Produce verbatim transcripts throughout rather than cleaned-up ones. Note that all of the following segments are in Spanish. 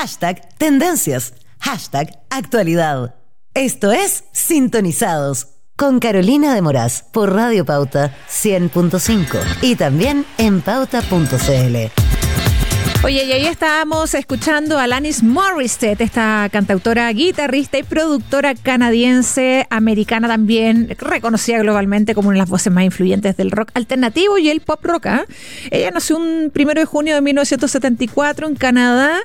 hashtag tendencias, hashtag actualidad. Esto es Sintonizados con Carolina de Moraz por Radio Pauta cien punto cinco y también en pauta punto c l. Oye, y ahí estábamos escuchando a Alanis Morissette, esta cantautora, guitarrista y productora canadiense, americana también, reconocida globalmente como una de las voces más influyentes del rock alternativo y el pop rock. ¿eh? Ella nació un primero de junio de mil novecientos setenta y cuatro en Canadá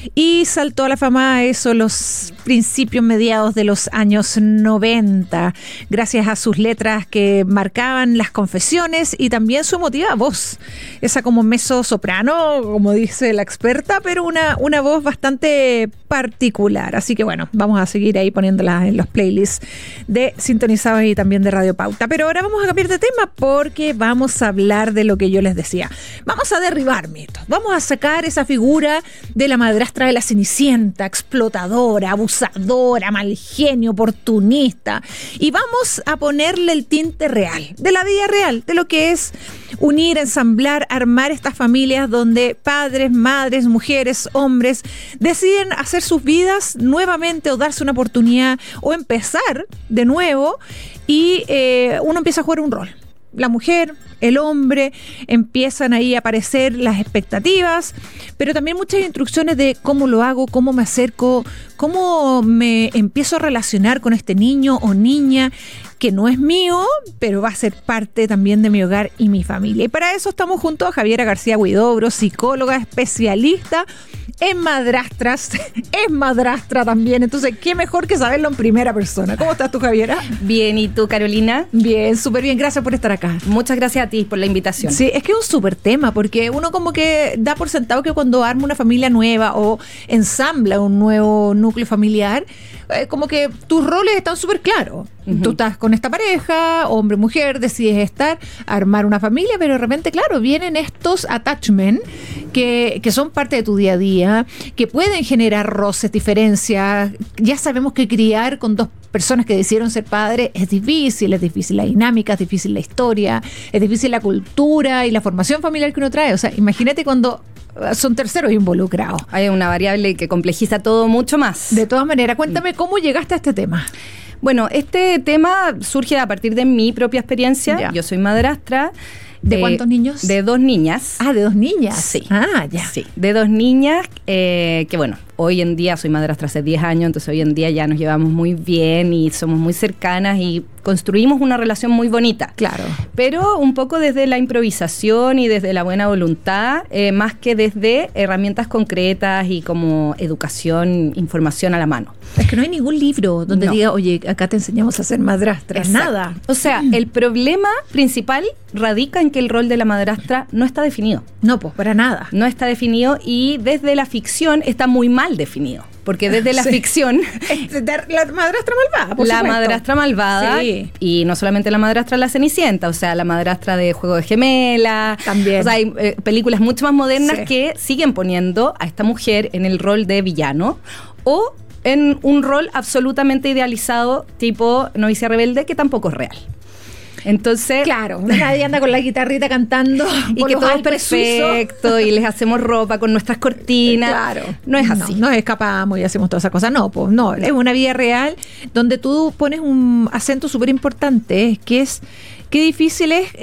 y saltó a la fama a eso los principios mediados de los años noventa, gracias a sus letras que marcaban las confesiones y también su emotiva voz, esa como mezzo soprano, como dice la experta, pero una, una voz bastante particular. Así que bueno, vamos a seguir ahí poniéndola en los playlists de Sintonizados y también de Radio Pauta. Pero ahora vamos a cambiar de tema porque vamos a hablar de lo que yo les decía. Vamos a derribar mitos. Vamos a sacar esa figura de la madrastra de la Cenicienta, explotadora, abusadora, mal genio, oportunista. Y vamos a ponerle el tinte real, de la vida real, de lo que es unir, ensamblar, armar estas familias donde padres, madres, mujeres, hombres deciden hacer sus vidas nuevamente o darse una oportunidad o empezar de nuevo y eh, uno empieza a jugar un rol. La mujer, el hombre, empiezan ahí a aparecer las expectativas, pero también muchas instrucciones de cómo lo hago, cómo me acerco, cómo me empiezo a relacionar con este niño o niña que no es mío, pero va a ser parte también de mi hogar y mi familia. Y para eso estamos junto a Javiera García Huidobro, psicóloga especialista en madrastras, es madrastra también, entonces qué mejor que saberlo en primera persona. ¿Cómo estás tú, Javiera? Bien, ¿y tú, Carolina? Bien, súper bien, gracias por estar acá. Muchas gracias a ti por la invitación. Sí, es que es un súper tema, porque uno como que da por sentado que cuando arma una familia nueva o ensambla un nuevo núcleo familiar, eh, como que tus roles están súper claros. Uh-huh. Tú estás con esta pareja, hombre, mujer, decides estar, armar una familia, pero de repente, claro, vienen estos attachments que, que son parte de tu día a día, que pueden generar roces, diferencias. Ya sabemos que criar con dos personas que decidieron ser padres es difícil, es difícil la dinámica, es difícil la historia, es difícil la cultura y la formación familiar que uno trae. O sea, imagínate cuando son terceros involucrados. Hay una variable que complejiza todo mucho más. De todas maneras, cuéntame cómo llegaste a este tema. Bueno, este tema surge a partir de mi propia experiencia. Ya. Yo soy madrastra. ¿De eh, cuántos niños? De dos niñas. Ah, de dos niñas. Sí. Ah, ya. Sí, de dos niñas eh, que, bueno, hoy en día soy madrastra hace diez años, entonces hoy en día ya nos llevamos muy bien y somos muy cercanas y construimos una relación muy bonita. Claro. Pero un poco desde la improvisación y desde la buena voluntad, eh, más que desde herramientas concretas y como educación, información a la mano. Es que no hay ningún libro donde no. diga, oye, acá te enseñamos a ser madrastra. Exacto. Nada. O sea, mm. el problema principal radica en que el rol de la madrastra no está definido. No, pues para nada. No está definido y desde la ficción está muy mal definido. Porque desde la sí. ficción... La madrastra malvada, por La supuesto. madrastra malvada. Sí. Y no solamente la madrastra de la Cenicienta, o sea, la madrastra de Juego de Gemela. También. O sea, hay eh, películas mucho más modernas sí. que siguen poniendo a esta mujer en el rol de villano o en un rol absolutamente idealizado, tipo Novicia Rebelde, que tampoco es real. Entonces, claro, nadie anda con la guitarrita cantando y que todo es perfecto y les hacemos ropa con nuestras cortinas. Claro, no es así. No, nos escapamos y hacemos todas esas cosas. No, pues no, es una vida real donde tú pones un acento súper importante, que es qué difícil es